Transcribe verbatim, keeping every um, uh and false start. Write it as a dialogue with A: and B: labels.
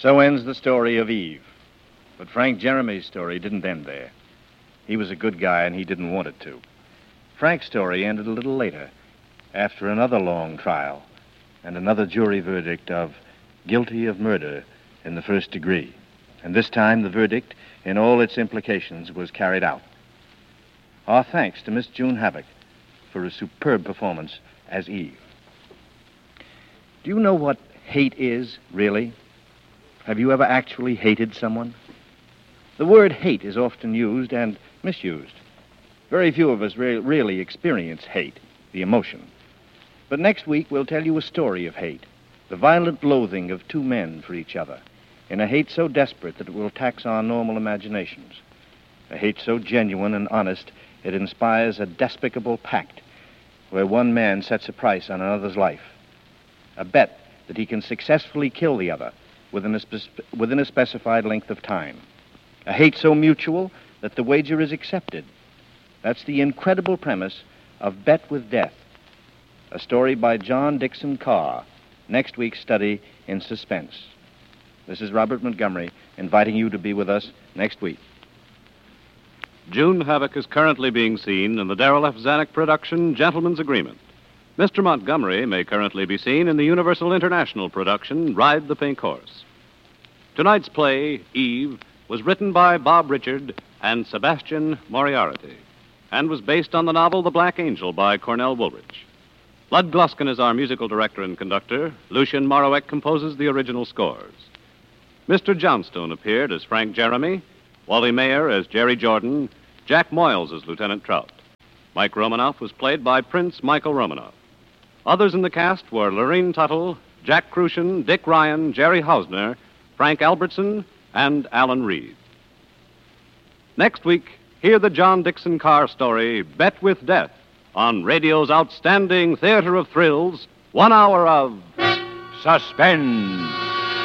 A: So ends the story of Eve. But Frank Jeremy's story didn't end there. He was a good guy, and he didn't want it to. Frank's story ended a little later, after another long trial and another jury verdict of guilty of murder in the first degree. And this time, the verdict, in all its implications, was carried out. Our thanks to Miss June Havoc for a superb performance as Eve. Do you know what hate is, really? Have you ever actually hated someone? The word hate is often used and misused. Very few of us re- really experience hate, the emotion. But next week, we'll tell you a story of hate, the violent loathing of two men for each other, in a hate so desperate that it will tax our normal imaginations, a hate so genuine and honest it inspires a despicable pact where one man sets a price on another's life, a bet that he can successfully kill the other within a, spe- within a specified length of time, a hate so mutual that the wager is accepted. That's the incredible premise of Bet with Death, a story by John Dixon Carr, next week's study in suspense. This is Robert Montgomery inviting you to be with us next week.
B: June Havoc is currently being seen in the Darrell F. Zanuck production, Gentleman's Agreement. Mister Montgomery may currently be seen in the Universal International production, Ride the Pink Horse. Tonight's play, Eve, was written by Bob Richard and Sebastian Moriarty, and was based on the novel The Black Angel by Cornell Woolrich. Lud Gluskin is our musical director and conductor. Lucien Moraweck composes the original scores. Mister Johnstone appeared as Frank Jeremy, Wally Mayer as Jerry Jordan, Jack Moyles as Lieutenant Trout. Mike Romanoff was played by Prince Michael Romanoff. Others in the cast were Lorene Tuttle, Jack Crucian, Dick Ryan, Jerry Hausner, Frank Albertson, and Alan Reed. Next week, hear the John Dixon Carr story, Bet with Death, on radio's outstanding theater of thrills, one hour of
C: suspense.